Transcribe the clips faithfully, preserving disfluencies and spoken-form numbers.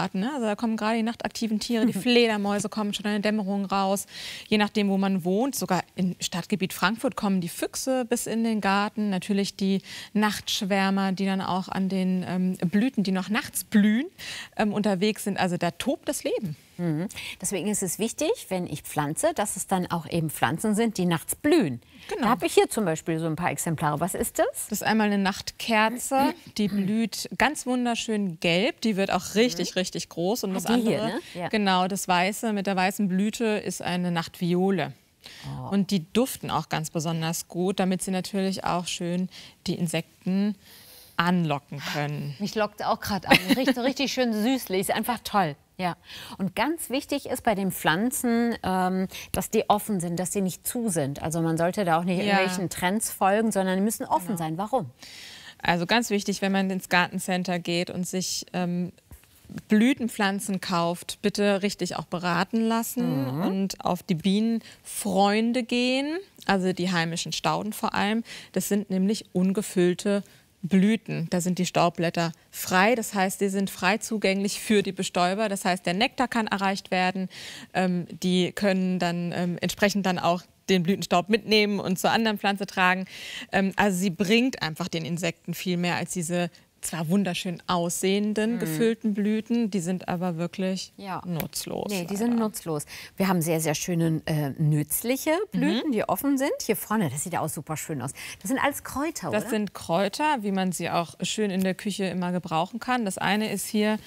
Garten. Ne? Also da kommen gerade die nachtaktiven Tiere, die Fledermäuse kommen schon in der Dämmerung raus. Je nachdem, wo man wohnt, sogar im Stadtgebiet Frankfurt kommen die Füchse bis in den Garten. Natürlich die Nachtschwärmer, die dann auch an den ähm, Blüten, die noch nachts blühen, ähm, unterwegs sind. Also da tobt das Leben. Mhm. Deswegen ist es wichtig, wenn ich pflanze, dass es dann auch eben Pflanzen sind, die nachts blühen. Genau. Da habe ich hier zum Beispiel so ein paar Exemplare. Was ist das? Das ist einmal eine Nachtkerze, die blüht ganz wunderschön gelb. Die wird auch richtig, mhm. richtig groß. Und das ah, andere, hier, ne? Ja. genau, das Weiße mit der weißen Blüte ist eine Nachtviole. Oh. Und die duften auch ganz besonders gut, damit sie natürlich auch schön die Insekten anlocken können. Mich lockt auch gerade an. Riecht so richtig schön süßlich. Ist einfach toll. Ja, und ganz wichtig ist bei den Pflanzen, ähm, dass die offen sind, dass sie nicht zu sind. Also man sollte da auch nicht ja. irgendwelchen Trends folgen, sondern die müssen offen genau. sein. Warum? Also ganz wichtig, wenn man ins Gartencenter geht und sich ähm, Blütenpflanzen kauft, bitte richtig auch beraten lassen mhm. und auf die Bienenfreunde gehen, also die heimischen Stauden vor allem. Das sind nämlich ungefüllte Blüten. Da sind die Staubblätter frei, das heißt, sie sind frei zugänglich für die Bestäuber. Das heißt, der Nektar kann erreicht werden. Ähm, die können dann ähm, entsprechend dann auch den Blütenstaub mitnehmen und zur anderen Pflanze tragen. Ähm, also sie bringt einfach den Insekten viel mehr als diese zwar wunderschön aussehenden, mhm. gefüllten Blüten, die sind aber wirklich ja. nutzlos. Nee, die sind nutzlos. Wir haben sehr, sehr schöne äh, nützliche Blüten, mhm. die offen sind. Hier vorne, das sieht ja auch super schön aus. Das sind alles Kräuter, Das oder? sind Kräuter, wie man sie auch schön in der Küche immer gebrauchen kann. Das eine ist hier...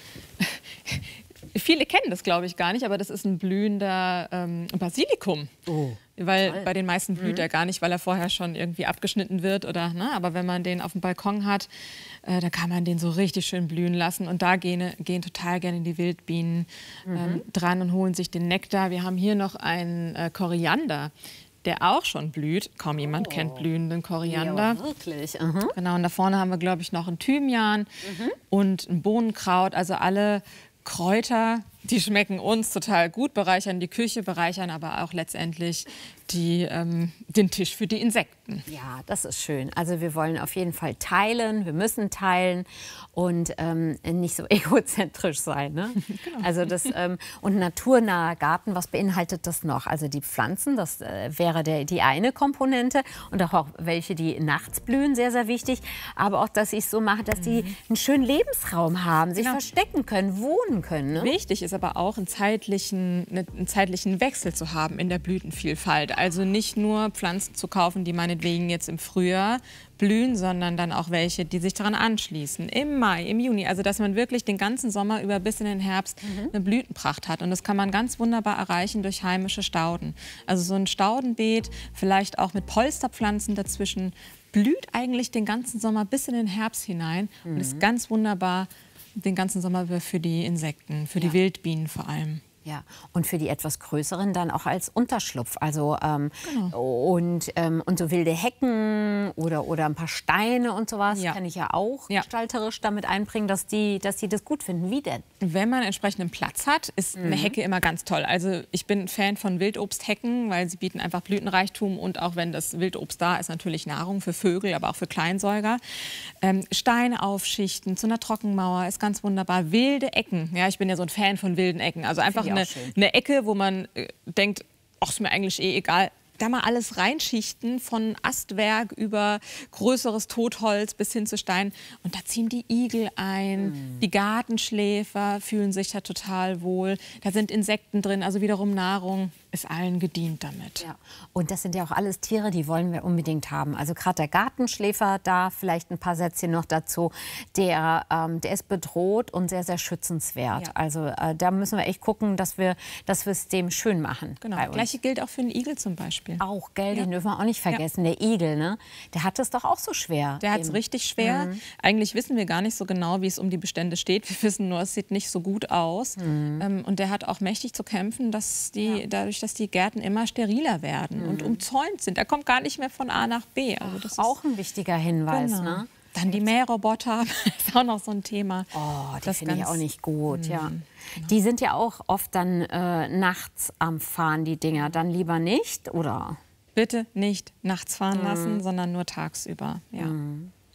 Viele kennen das, glaube ich, gar nicht, aber das ist ein blühender ähm, Basilikum. Oh, weil toll. Bei den meisten blüht mhm. er gar nicht, weil er vorher schon irgendwie abgeschnitten wird. Oder, ne? Aber wenn man den auf dem Balkon hat, äh, da kann man den so richtig schön blühen lassen. Und da gehen, gehen total gerne die Wildbienen mhm. ähm, dran und holen sich den Nektar. Wir haben hier noch einen äh, Koriander, der auch schon blüht. Kaum jemand oh. kennt blühenden Koriander. Ja, wirklich. Mhm. Genau, und da vorne haben wir, glaube ich, noch einen Thymian mhm. und ein Bohnenkraut. Also alle Kräuter, die schmecken uns total gut, bereichern die Küche, bereichern aber auch letztendlich die, ähm, den Tisch für die Insekten. Ja, das ist schön. Also wir wollen auf jeden Fall teilen, wir müssen teilen und ähm, nicht so egozentrisch sein. Ne? Genau. Also das, ähm, und naturnaher Garten, was beinhaltet das noch? Also die Pflanzen, das äh, wäre der, die eine Komponente und auch, auch welche, die nachts blühen, sehr, sehr wichtig. Aber auch, dass ich es so mache, dass die mhm. einen schönen Lebensraum haben, sich genau. verstecken können, wohnen können. Ne? Wichtig ist aber auch, einen zeitlichen, einen zeitlichen Wechsel zu haben in der Blütenvielfalt. Also nicht nur Pflanzen zu kaufen, die meinetwegen jetzt im Frühjahr blühen, sondern dann auch welche, die sich daran anschließen. Im Mai, im Juni. Also dass man wirklich den ganzen Sommer über bis in den Herbst mhm. eine Blütenpracht hat. Und das kann man ganz wunderbar erreichen durch heimische Stauden. Also so ein Staudenbeet, vielleicht auch mit Polsterpflanzen dazwischen, blüht eigentlich den ganzen Sommer bis in den Herbst hinein mhm. und ist ganz wunderbar den ganzen Sommer über für die Insekten, für ja. die Wildbienen vor allem. Ja, und für die etwas größeren dann auch als Unterschlupf. Also ähm, genau. und, ähm, und so wilde Hecken oder, oder ein paar Steine und sowas ja. kann ich ja auch ja. gestalterisch damit einbringen, dass die, dass die das gut finden. Wie denn? Wenn man entsprechenden Platz hat, ist mhm. eine Hecke immer ganz toll. Also ich bin Fan von Wildobsthecken, weil sie bieten einfach Blütenreichtum und auch wenn das Wildobst da ist, natürlich Nahrung für Vögel, aber auch für Kleinsäuger. Ähm, Steine aufschichten zu einer Trockenmauer ist ganz wunderbar. Wilde Ecken, ja, ich bin ja so ein Fan von wilden Ecken. Also einfach eine, eine Ecke, wo man äh, denkt, ach, ist mir eigentlich eh egal. Da mal alles reinschichten, von Astwerk über größeres Totholz bis hin zu Stein. Und da ziehen die Igel ein, mm. die Gartenschläfer fühlen sich da total wohl. Da sind Insekten drin, also wiederum Nahrung. Ist allen gedient damit. Ja. Und das sind ja auch alles Tiere, die wollen wir unbedingt haben. Also gerade der Gartenschläfer, da vielleicht ein paar Sätze noch dazu, der, ähm, der ist bedroht und sehr, sehr schützenswert. Ja. Also äh, da müssen wir echt gucken, dass wir dass wir es dem schön machen. Genau. Das Gleiche gilt auch für den Igel zum Beispiel. Auch, gell, ja. den dürfen wir auch nicht vergessen. Ja. Der Igel, ne? Der hat es doch auch so schwer. Der hat es richtig schwer. Mhm. Eigentlich wissen wir gar nicht so genau, wie es um die Bestände steht. Wir wissen nur, es sieht nicht so gut aus. Mhm. Ähm, und der hat auch mächtig zu kämpfen, dass die ja. dadurch, dass die Gärten immer steriler werden mhm. und umzäunt sind. Er kommt gar nicht mehr von A nach B. Also das Ach, auch ein wichtiger Hinweis. Genau. Ne? Dann die Mähroboter, ist auch noch so ein Thema. Oh, die finde ich auch nicht gut. Mhm. Ja. Genau. Die sind ja auch oft dann äh, nachts am Fahren, die Dinger. Dann lieber nicht, oder? Bitte nicht nachts fahren lassen, mhm. sondern nur tagsüber. Ja. Mhm.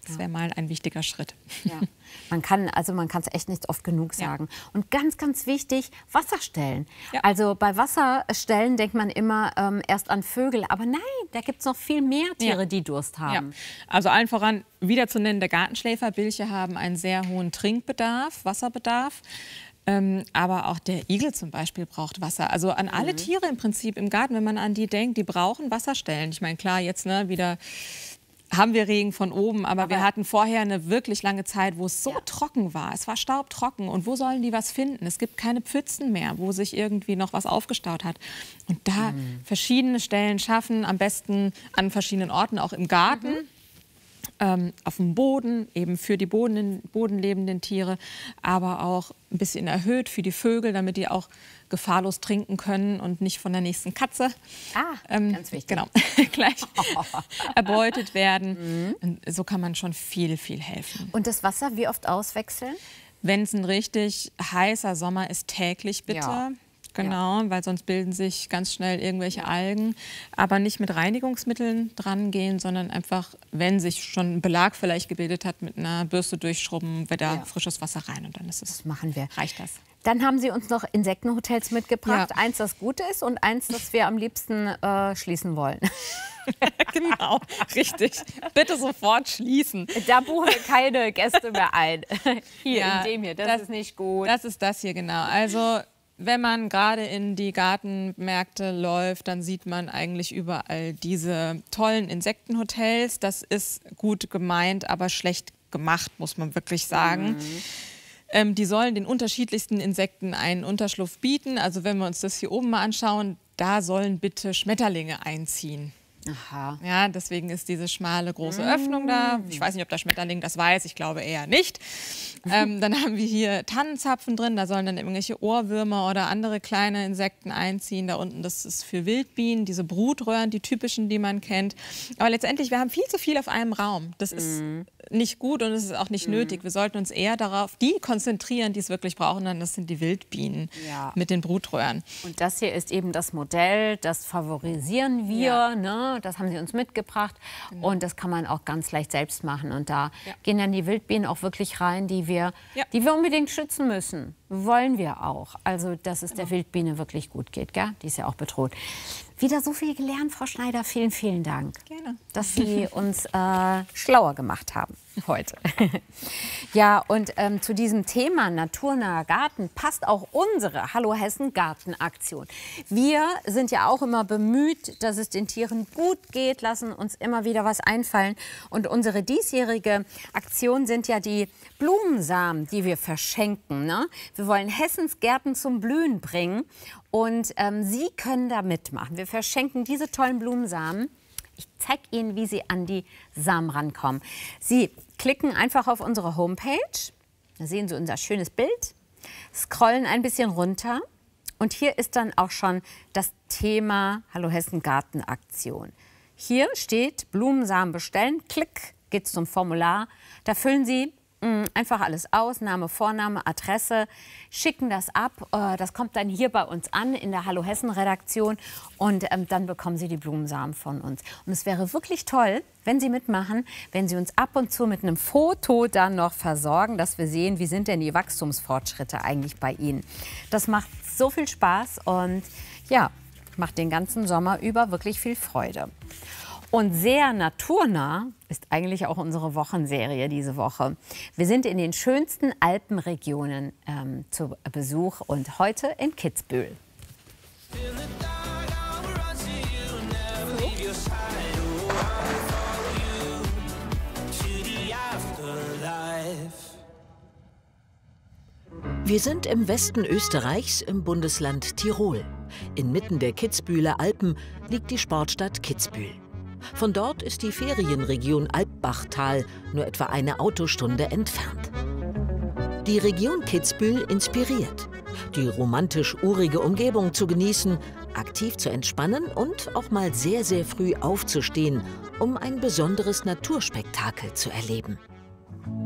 Das wäre mal ein wichtiger Schritt. Ja. Man kann also man kann es echt nicht oft genug sagen. Ja. Und ganz, ganz wichtig, Wasserstellen. Ja. Also bei Wasserstellen denkt man immer ähm, erst an Vögel. Aber nein, da gibt es noch viel mehr Tiere, ja. die Durst haben. Ja. Also allen voran, wieder zu nennen, der Gartenschläfer. Bilche haben einen sehr hohen Trinkbedarf, Wasserbedarf. Ähm, aber auch der Igel zum Beispiel braucht Wasser. Also an alle mhm. Tiere im Prinzip im Garten, wenn man an die denkt, die brauchen Wasserstellen. Ich meine, klar, jetzt ne, wieder haben wir Regen von oben, aber, aber wir hatten vorher eine wirklich lange Zeit, wo es so ja. trocken war. Es war staubtrocken. Und wo sollen die was finden? Es gibt keine Pfützen mehr, wo sich irgendwie noch was aufgestaut hat. Und da mhm. verschiedene Stellen schaffen, am besten an verschiedenen Orten, auch im Garten. Mhm. Ähm, auf dem Boden, eben für die Boden, bodenlebenden Tiere, aber auch ein bisschen erhöht für die Vögel, damit die auch gefahrlos trinken können und nicht von der nächsten Katze ah, ähm, ganz wichtig. Genau, gleich erbeutet werden. Mhm. Und so kann man schon viel, viel helfen. Und das Wasser wie oft auswechseln? Wenn es ein richtig heißer Sommer ist, täglich bitte. Ja. Genau, ja. weil sonst bilden sich ganz schnell irgendwelche Algen. Aber nicht mit Reinigungsmitteln dran gehen, sondern einfach, wenn sich schon ein Belag vielleicht gebildet hat, mit einer Bürste durchschrubben, wieder ja. frisches Wasser rein und dann ist es. Das machen wir. Reicht das. Dann haben Sie uns noch Insektenhotels mitgebracht. Ja. Eins, das gut ist und eins, das wir am liebsten äh, schließen wollen. Genau, richtig. Bitte sofort schließen. Da buchen wir keine Gäste mehr ein. Hier, ja, in dem hier, das, das ist nicht gut. Das ist das hier, genau. Also wenn man gerade in die Gartenmärkte läuft, dann sieht man eigentlich überall diese tollen Insektenhotels. Das ist gut gemeint, aber schlecht gemacht, muss man wirklich sagen. Mhm. Ähm, die sollen den unterschiedlichsten Insekten einen Unterschlupf bieten. Also wenn wir uns das hier oben mal anschauen, da sollen bitte Schmetterlinge einziehen. Aha. Ja, deswegen ist diese schmale große mmh. Öffnung da. Ich weiß nicht, ob der Schmetterling das weiß, ich glaube eher nicht. ähm, dann haben wir hier Tannenzapfen drin, da sollen dann irgendwelche Ohrwürmer oder andere kleine Insekten einziehen. Da unten, das ist für Wildbienen, diese Brutröhren, die typischen, die man kennt. Aber letztendlich, wir haben viel zu viel auf einem Raum. Das ist mmh. nicht gut und es ist auch nicht mmh. nötig. Wir sollten uns eher darauf die konzentrieren, die es wirklich brauchen. Dann das sind die Wildbienen ja. mit den Brutröhren. Und das hier ist eben das Modell, das favorisieren wir, ja. ne? Das haben Sie uns mitgebracht genau. und das kann man auch ganz leicht selbst machen. Und da ja. gehen dann die Wildbienen auch wirklich rein, die wir, ja. die wir unbedingt schützen müssen. Wollen wir auch. Also, dass es genau. der Wildbiene wirklich gut geht. Gell? Die ist ja auch bedroht. Wieder so viel gelernt, Frau Schneider. Vielen, vielen Dank, Gerne. dass Sie uns äh, schlauer gemacht haben heute. Ja, und ähm, zu diesem Thema naturnaher Garten passt auch unsere Hallo Hessen Gartenaktion. Wir sind ja auch immer bemüht, dass es den Tieren gut geht, lassen uns immer wieder was einfallen. Und unsere diesjährige Aktion sind ja die Blumensamen, die wir verschenken. Ne? Wir wollen Hessens Gärten zum Blühen bringen. Und ähm, Sie können da mitmachen. Wir verschenken diese tollen Blumensamen. Ich zeige Ihnen, wie Sie an die Samen rankommen. Sie klicken einfach auf unsere Homepage. Da sehen Sie unser schönes Bild. Scrollen ein bisschen runter. Und hier ist dann auch schon das Thema Hallo Hessen Gartenaktion. Hier steht Blumensamen bestellen. Klick, geht's zum Formular. Da füllen Sie einfach alles aus, Name, Vorname, Adresse, schicken das ab. Das kommt dann hier bei uns an in der Hallo Hessen Redaktion und ähm, dann bekommen Sie die Blumensamen von uns. Und es wäre wirklich toll, wenn Sie mitmachen, wenn Sie uns ab und zu mit einem Foto dann noch versorgen, dass wir sehen, wie sind denn die Wachstumsfortschritte eigentlich bei Ihnen. Das macht so viel Spaß und ja, macht den ganzen Sommer über wirklich viel Freude. Und sehr naturnah ist eigentlich auch unsere Wochenserie diese Woche. Wir sind in den schönsten Alpenregionen ähm, zu Besuch und heute in Kitzbühel. Wir sind im Westen Österreichs im Bundesland Tirol. Inmitten der Kitzbüheler Alpen liegt die Sportstadt Kitzbühel. Von dort ist die Ferienregion Alpbachtal nur etwa eine Autostunde entfernt. Die Region Kitzbühel inspiriert, die romantisch-urige Umgebung zu genießen, aktiv zu entspannen und auch mal sehr, sehr früh aufzustehen, um ein besonderes Naturspektakel zu erleben.